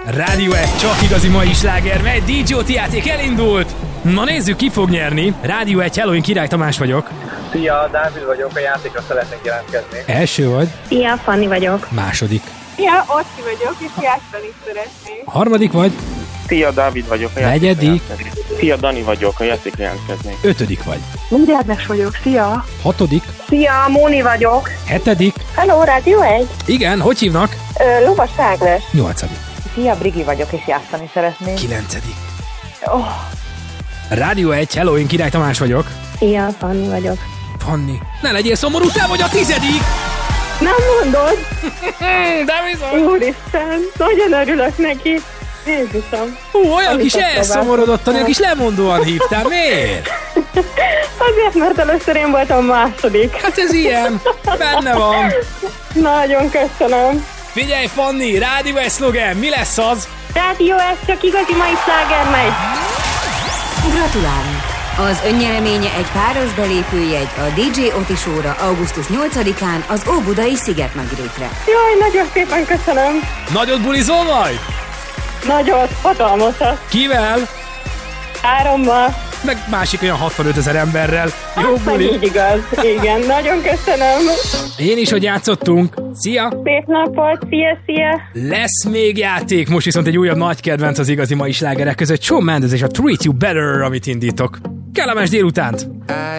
Rádió 1, csak igazi mai sláger, megy, DJ-t játék elindult! Na nézzük, ki fog nyerni. Rádió 1, hello, én Király Tamás vagyok. Szia, Dávid vagyok, a játékra szeretnék jelentkezni. Első vagy? Szia, Fanni vagyok. Második. Szia, Orsi vagyok, és játszani szeretnék. Harmadik vagy? Szia, Dávid vagyok, a Negyedik. Szia, Dani vagyok, a játékra jelentkezni. Ötödik vagy? Múri Ágnes vagyok, szia. Hatodik. Szia, Móni vagyok. Hetedik. Hello, Rádió 1. Igen, hogy hívnak? Lovas Ágnes. Nyolcadik. Szia, Brigi vagyok, és játszani szeretnék. Kilencedik. Oh. Rádió 1, hello, én Király Tamás vagyok. Szia, Fanni vagyok. Fanni, ne legyél szomorú, te vagy a 10. Nem mondod? De bizony. Úristen, nagyon örülök neki. Jézusom. Olyan kis elszomorodottan, olyan kis lemondóan hívtál, miért? Azért, mert először én voltam második. Hát ez ilyen, benne van. Nagyon köszönöm. Figyelj, Fanni, Rádió 1 szlogen, mi lesz az? Rádió 1, csak igazi mai sláger megy. Gratulálunk! Az önnyereménye egy páros belépőjegy a DJ Oti Show-ra augusztus 8-án az Óbudai Szigetmagrétre. Jaj, nagyon szépen köszönöm. Nagyot bulizol majd? Nagyot, hatalmasat. Kivel? 3-mal. Meg másik olyan 65 000 emberrel. Jó Meg buli. így igaz. Igen, nagyon köszönöm. Én is, hogy játszottunk. Szia! Szép napot, szia. Lesz még játék, most viszont egy újabb nagy kedvenc az igazi mai slágerek között. Shawn Mendes és a Treat You Better, amit indítok. Kellemes délutánt!